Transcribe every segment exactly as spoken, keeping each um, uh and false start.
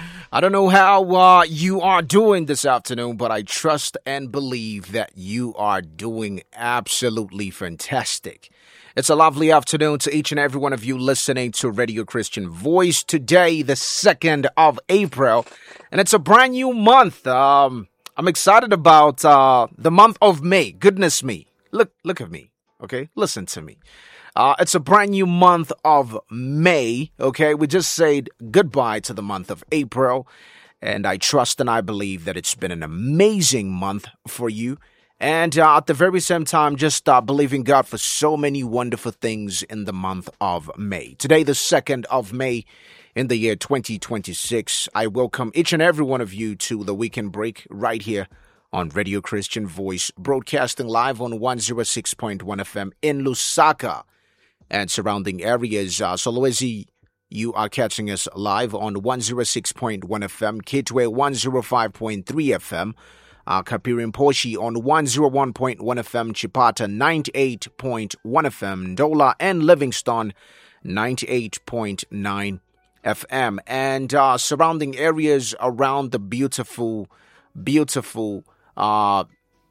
I don't know how uh, you are doing this afternoon, but I trust and believe that you are doing absolutely fantastic. It's a lovely afternoon to each and every one of you listening to Radio Christian Voice. Today, the second of April, and it's a brand new month. Um, I'm excited about uh, the month of May. Goodness me. Look, look at me. Okay, listen to me. Uh, it's a brand new month of May, okay? We just said goodbye to the month of April, and I trust and I believe that it's been an amazing month for you. And uh, at the very same time, just uh, believing God for so many wonderful things in the month of May. Today, the second of May in the year twenty twenty-six, I welcome each and every one of you to the weekend break right here on Radio Christian Voice, broadcasting live on one oh six point one F M in Lusaka and surrounding areas. Uh, Solwezi, you are catching us live on one oh six point one F M, Kitwe one oh five point three F M, uh, Kapirin Poshi on one oh one point one F M, Chipata ninety-eight point one F M, Ndola and Livingston ninety-eight point nine F M, and uh, surrounding areas around the beautiful, beautiful uh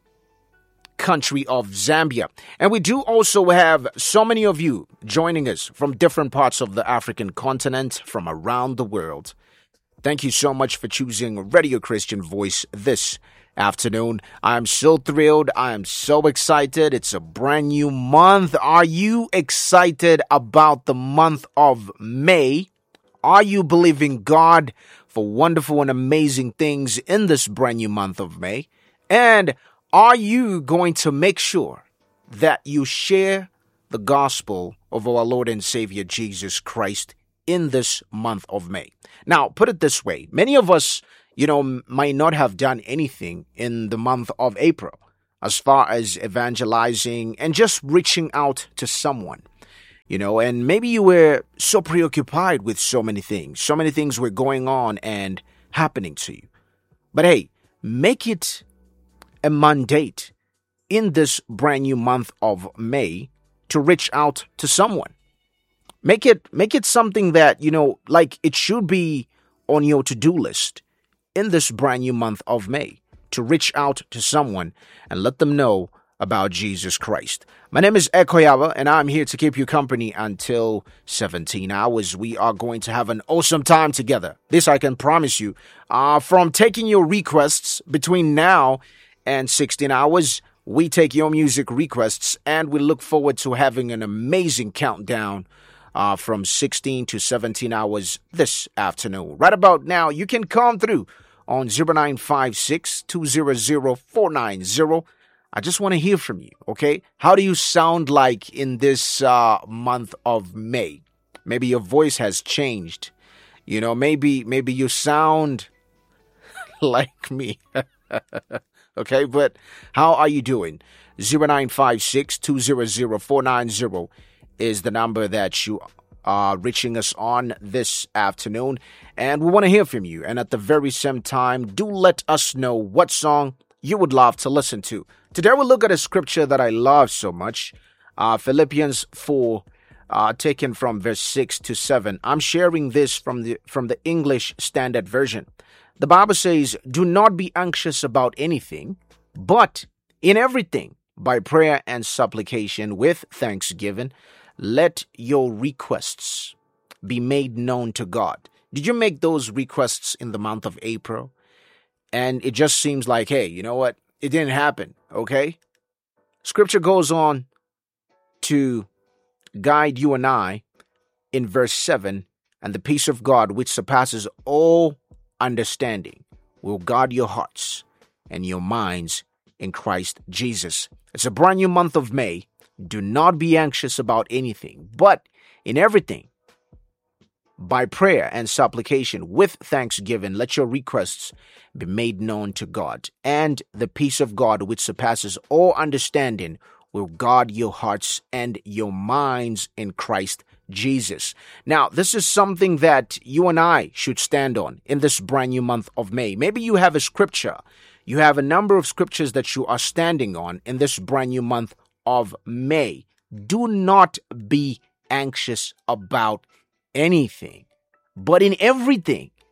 country of Zambia. And we do also have so many of you joining us from different parts of the African continent, from around the world. Thank you so much for choosing Radio Christian Voice this afternoon. I'm so thrilled. I'm so excited. It's a brand new month. Are you excited about the month of May? Are you believing God for wonderful and amazing things in this brand new month of May? And are you going to make sure that you share the gospel of our Lord and Savior Jesus Christ in this month of May? Now, put it this way. Many of us, you know, might not have done anything in the month of April as far as evangelizing and just reaching out to someone, you know, and maybe you were so preoccupied with so many things. So many things were going on and happening to you. But hey, make it a mandate in this brand new month of May to reach out to someone. Make it make it something that, you know, like it should be on your to-do list in this brand new month of May, to reach out to someone and let them know about Jesus Christ. My name is Ekoyawa, and I'm here to keep you company until seventeen hours. We are going to have an awesome time together. This I can promise you. Uh, from taking your requests between now and sixteen hours, we take your music requests, and we look forward to having an amazing countdown uh, from sixteen to seventeen hours this afternoon. Right about now, you can come through on zero nine five six, two zero zero, four nine zero. I just want to hear from you, okay? How do you sound like in this uh, month of May? Maybe your voice has changed. You know, maybe maybe you sound like me. Okay, but how are you doing? zero nine five six, two zero zero, four nine zero is the number that you are reaching us on this afternoon. And we want to hear from you. And at the very same time, do let us know what song you would love to listen to. Today we'll look at a scripture that I love so much. Uh, Philippians four, uh, taken from verse six to seven. I'm sharing this from the from the English Standard Version. The Bible says, "Do not be anxious about anything, but in everything, by prayer and supplication with thanksgiving, let your requests be made known to God." Did you make those requests in the month of April? And it just seems like, hey, you know what? It didn't happen, okay? Scripture goes on to guide you and I in verse seven, "And the peace of God, which surpasses all understanding, will guard your hearts and your minds in Christ Jesus." It's a brand new month of May. Do not be anxious about anything, but in everything, by prayer and supplication with thanksgiving, let your requests be made known to God. And the peace of God, which surpasses all understanding, will guard your hearts and your minds in Christ Jesus. Now, this is something that you and I should stand on in this brand new month of May. Maybe you have a scripture. You have a number of scriptures that you are standing on in this brand new month of May. Do not be anxious about anything, but in everything,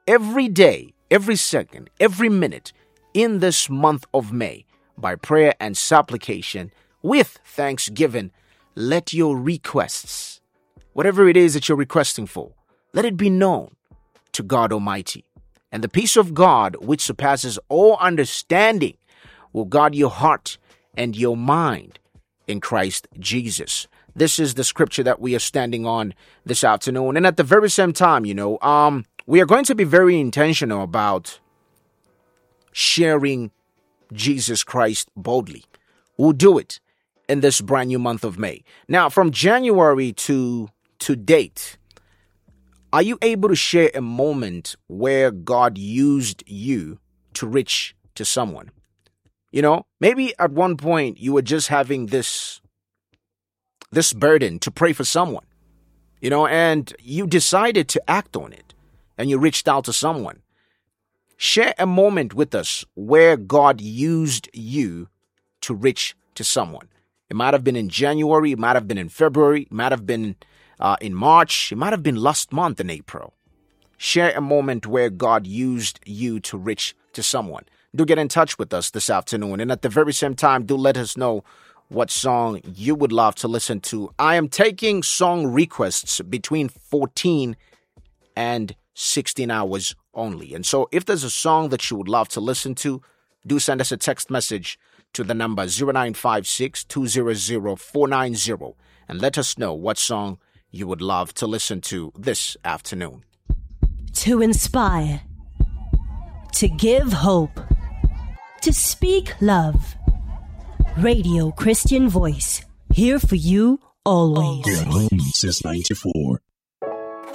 every day, every second, every minute in this month of May by prayer and supplication with thanksgiving. Let your requests, whatever it is that you're requesting for, let it be known to God Almighty. And the peace of God, which surpasses all understanding, will guard your heart and your mind in Christ Jesus. This is the scripture that we are standing on this afternoon. And at the very same time, you know, um, we are going to be very intentional about sharing Jesus Christ boldly. We'll do it in this brand new month of May. Now, from January to to date, are you able to share a moment where God used you to reach to someone? You know, maybe at one point you were just having this this burden to pray for someone, you know, and you decided to act on it and you reached out to someone. Share a moment with us where God used you to reach to someone. It might have been in January, it might have been in February, it might have been uh, in March, it might have been last month in April. Share a moment where God used you to reach to someone. Do get in touch with us this afternoon. And at the very same time, do let us know what song you would love to listen to. I am taking song requests between fourteen and sixteen hours only. And so if there's a song that you would love to listen to, do send us a text message to the number zero nine five six, two zero zero, four nine zero and let us know what song you would love to listen to this afternoon. To inspire, to give hope, to speak love. Radio Christian Voice, here for you always. Your home since ninety-four.